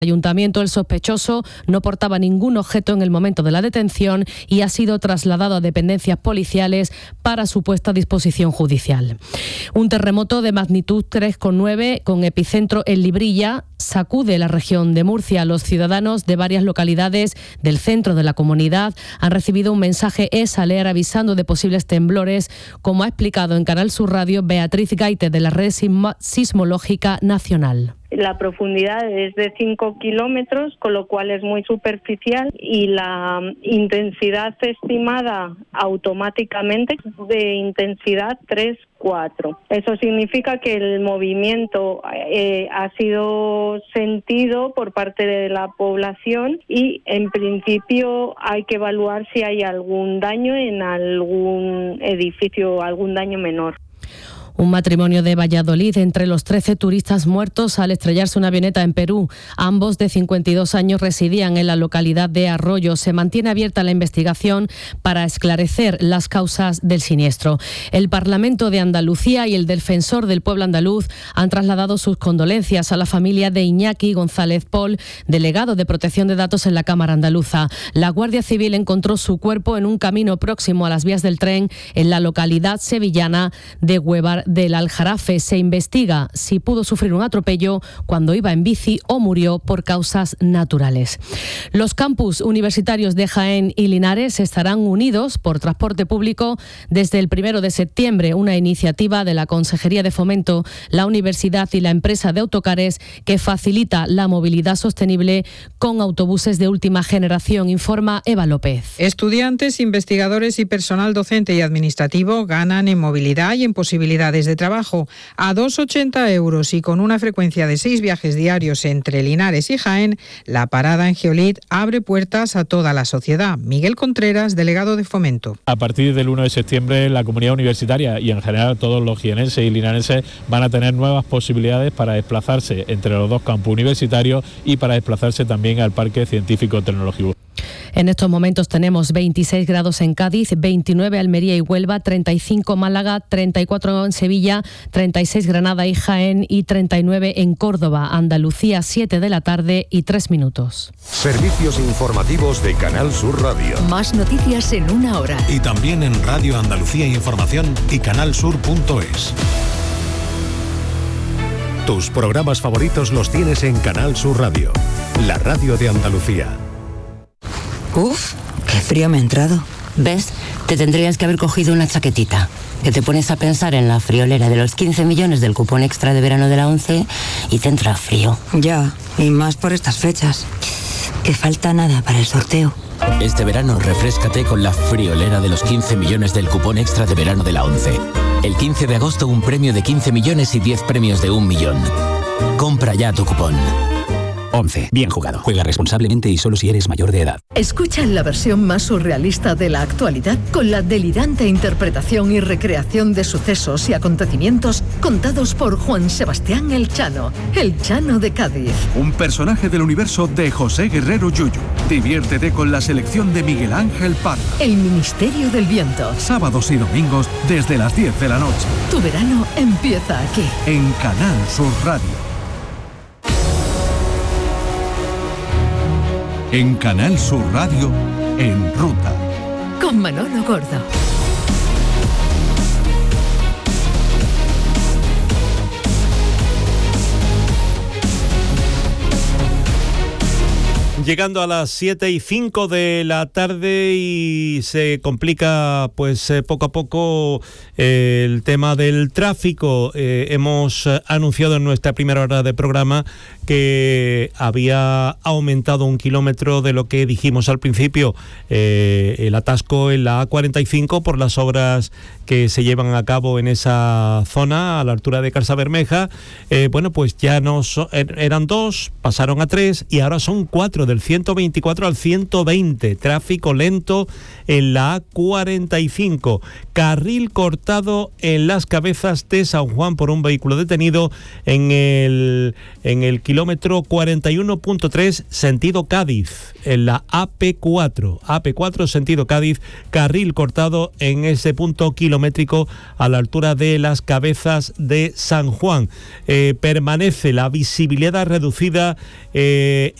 Ayuntamiento, el sospechoso no portaba ningún objeto en el momento de la detención y ha sido trasladado a dependencias policiales para su puesta a disposición judicial. Un terremoto de magnitud 3,9 con epicentro en Librilla sacude la región de Murcia. Los ciudadanos de varias localidades del centro de la comunidad han recibido un mensaje SALER avisando de posibles temblores, como ha explicado en Canal Sur Radio Beatriz Gaite de la Red Sismológica Nacional. La profundidad es de 5 kilómetros, con lo cual es muy superficial, y la intensidad estimada automáticamente de intensidad 3,4. Eso significa que el movimiento ha sido sentido por parte de la población y en principio hay que evaluar si hay algún daño en algún edificio, algún daño menor. Un matrimonio de Valladolid, entre los 13 turistas muertos al estrellarse una avioneta en Perú. Ambos, de 52 años, residían en la localidad de Arroyo. Se mantiene abierta la investigación para esclarecer las causas del siniestro. El Parlamento de Andalucía y el Defensor del Pueblo Andaluz han trasladado sus condolencias a la familia de Iñaki González Pol, delegado de Protección de Datos en la Cámara Andaluza. La Guardia Civil encontró su cuerpo en un camino próximo a las vías del tren en la localidad sevillana de Huevar del Aljarafe. Se investiga si pudo sufrir un atropello cuando iba en bici o murió por causas naturales. Los campus universitarios de Jaén y Linares estarán unidos por transporte público desde el 1 de septiembre, una iniciativa de la Consejería de Fomento, la Universidad y la empresa de autocares que facilita la movilidad sostenible con autobuses de última generación, informa Eva López. Estudiantes, investigadores y personal docente y administrativo ganan en movilidad y en posibilidades de trabajo. A 2,80 € y con una frecuencia de 6 viajes diarios entre Linares y Jaén, la parada en Geolit abre puertas a toda la sociedad. Miguel Contreras, delegado de Fomento. A partir del 1 de septiembre, la comunidad universitaria y en general todos los jienenses y linarenses van a tener nuevas posibilidades para desplazarse entre los dos campus universitarios y para desplazarse también al Parque Científico Tecnológico. En estos momentos tenemos 26 grados en Cádiz, 29 Almería y Huelva, 35 Málaga, 34 en Sevilla, 36 Granada y Jaén y 39 en Córdoba. Andalucía, 7 de la tarde y 3 minutos. Servicios informativos de Canal Sur Radio. Más noticias en una hora. Y también en Radio Andalucía Información y canalsur.es. Tus programas favoritos los tienes en Canal Sur Radio, la radio de Andalucía. Uf, qué frío me ha entrado. ¿Ves? Te tendrías que haber cogido una chaquetita. Que te pones a pensar en la friolera de los 15 millones del cupón extra de verano de la ONCE y te entra frío. Ya, y más por estas fechas. Que falta nada para el sorteo. Este verano refréscate con la friolera de los 15 millones del cupón extra de verano de la ONCE. El 15 de agosto un premio de 15 millones y 10 premios de 1 millón. Compra ya tu cupón. 11. Bien jugado. Juega responsablemente y solo si eres mayor de edad. Escucha la versión más surrealista de la actualidad con la delirante interpretación y recreación de sucesos y acontecimientos contados por Juan Sebastián El Chano de Cádiz. Un personaje del universo de José Guerrero Yuyu. Diviértete con la selección de Miguel Ángel Parra. El Ministerio del Viento. Sábados y domingos desde las 10 de la noche. Tu verano empieza aquí. En Canal Sur Radio. En Canal Sur Radio, En Ruta. Con Manolo Gordo. Llegando a las 7:05 de la tarde y se complica pues poco a poco el tema del tráfico. Hemos anunciado en nuestra primera hora de programa que había aumentado 1 kilómetro de lo que dijimos al principio, el atasco en la A45 por las obras que se llevan a cabo en esa zona a la altura de Carsa Bermeja. Bueno, pues ya eran 2, pasaron a 3 y ahora son 4 del 124 al 120, tráfico lento en la A45, carril cortado en Las Cabezas de San Juan por un vehículo detenido en el kilómetro 41.3 sentido Cádiz, en la AP4 sentido Cádiz, carril cortado en ese punto kilométrico a la altura de Las Cabezas de San Juan. Permanece la visibilidad reducida en